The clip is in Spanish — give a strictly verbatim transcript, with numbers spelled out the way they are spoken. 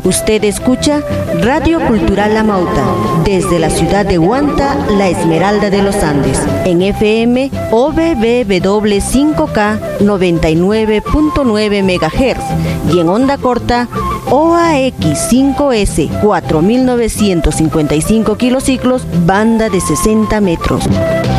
Usted escucha Radio Cultural Amauta, desde la ciudad de Huanta, la Esmeralda de los Andes, en F M O B B W cinco K noventa y nueve punto nueve megahertz y en onda corta O A X cinco S cuatro mil novecientos cincuenta y cinco kilociclos, banda de sesenta metros.